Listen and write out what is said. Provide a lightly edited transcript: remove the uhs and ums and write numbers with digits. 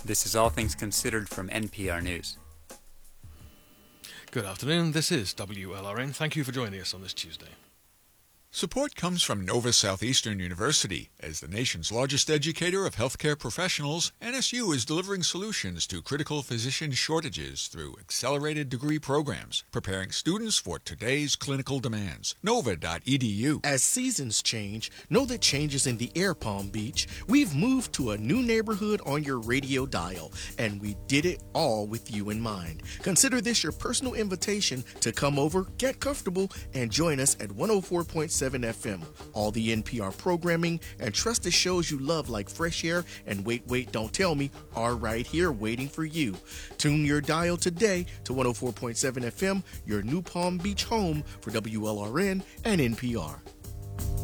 This is All Things Considered from NPR News. Good afternoon, this is WLRN. Thank you for joining us on this Tuesday. Support comes from Nova Southeastern University. As the nation's largest educator of healthcare professionals, NSU is delivering solutions to critical physician shortages through accelerated degree programs, preparing students for today's clinical demands. Nova.edu. As seasons change, know that change is in the air, Palm Beach. We've moved to a new neighborhood on your radio dial, and we did it all with you in mind. Consider this your personal invitation to come over, get comfortable, and join us at 104.7 FM. All the NPR programming and trusted shows you love like Fresh Air and Wait, Don't Tell Me are right here waiting for you. Tune your dial today to 104.7 FM, your new Palm Beach home for WLRN and NPR.